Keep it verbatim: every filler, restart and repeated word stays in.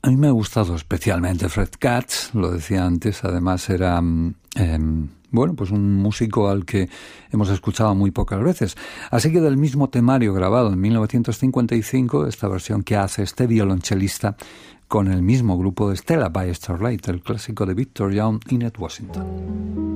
A mí me ha gustado especialmente Fred Katz, lo decía antes, además era, eh, bueno, pues un músico al que hemos escuchado muy pocas veces. Así que del mismo temario grabado en mil novecientos cincuenta y cinco, esta versión que hace este violonchelista con el mismo grupo de Stella by Starlight, el clásico de Victor Young y Ned Washington.